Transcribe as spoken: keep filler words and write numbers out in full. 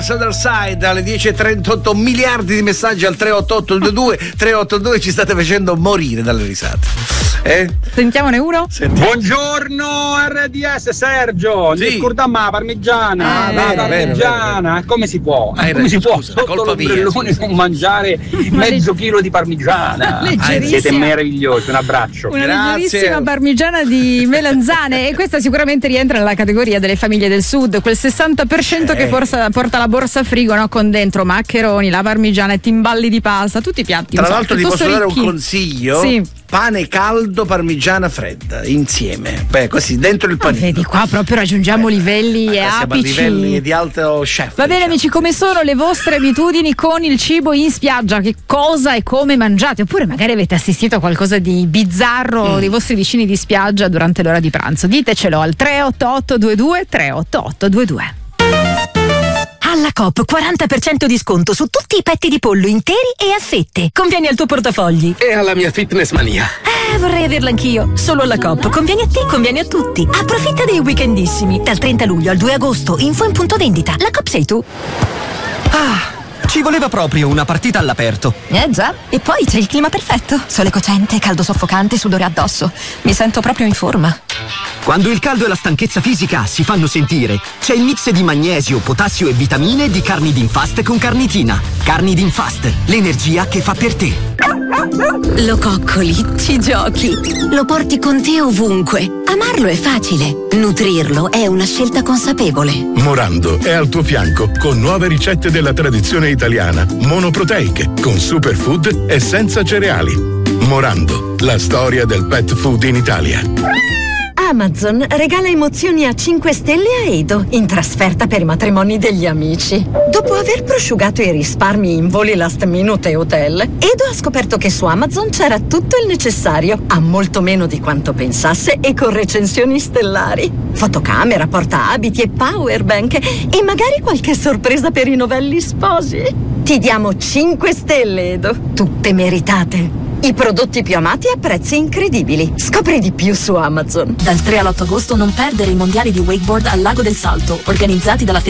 Southern Side alle dieci e trentotto, miliardi di messaggi al tre otto otto due due tre otto due, ci state facendo morire dalle risate. Eh? Sentiamone uno. Sentiamo. Buongiorno R D S Sergio, sì. Non scordiamo la parmigiana, Ah, la vero, parmigiana, vero, vero. come si può? Hai come si ragione, può scusa, sotto colpa mia, l'ombrellone scusa. non mangiare mezzo chilo di parmigiana? Leggerissima. Siete meravigliosi, un abbraccio. Una Grazie. leggerissima parmigiana di melanzane, e questa sicuramente rientra nella categoria delle famiglie del sud, quel sessanta per cento Eh. che porta, porta la borsa frigo, no? Con dentro maccheroni, la parmigiana e timballi di pasta, tutti i piatti. Tra insomma, l'altro ti piuttosto posso dare un ricchi. consiglio? Sì. Pane caldo, parmigiana fredda, insieme. Beh, così, dentro il Ah, panino. vedi, qua proprio raggiungiamo livelli Eh, e siamo a apici. livelli di alto chef. Va bene diciamo. amici, come sono le vostre abitudini con il cibo in spiaggia? Che cosa e come mangiate? Oppure magari avete assistito a qualcosa di bizzarro Mm. dei vostri vicini di spiaggia durante l'ora di pranzo? Ditecelo al tre otto otto due due tre otto otto due due. Alla Coop quaranta per cento di sconto su tutti i petti di pollo interi e a fette. Conviene al tuo portafogli. E alla mia fitness mania. Eh, vorrei averla anch'io. Solo alla Coop. Conviene a te, conviene a tutti. Approfitta dei weekendissimi. Dal trenta luglio al due agosto. Info in punto vendita. La Coop sei tu. Ah, ci voleva proprio una partita all'aperto. Eh già. E poi c'è il clima perfetto. Sole cocente, caldo soffocante, sudore addosso. Mi sento proprio in forma. Quando il caldo e la stanchezza fisica si fanno sentire, c'è il mix di magnesio, potassio e vitamine di Carnidin-Fast con carnitina. Carnidin-Fast, l'energia che fa per te. Lo coccoli, ci giochi. Lo porti con te ovunque. Amarlo è facile. Nutrirlo è una scelta consapevole. Morando è al tuo fianco con nuove ricette della tradizione italiana, monoproteiche, con superfood e senza cereali. Morando, la storia del pet food in Italia. Amazon regala emozioni a cinque stelle a Edo in trasferta per i matrimoni degli amici. Dopo aver prosciugato i risparmi in voli last minute e hotel, Edo ha scoperto che su Amazon c'era tutto il necessario, a molto meno di quanto pensasse e con recensioni stellari. Fotocamera, portaabiti e powerbank e magari qualche sorpresa per i novelli sposi. Ti diamo cinque stelle, Edo, tutte meritate. I prodotti più amati a prezzi incredibili. Scopri di più su Amazon. Dal tre all'otto agosto non perdere i mondiali di wakeboard al Lago del Salto, organizzati dalla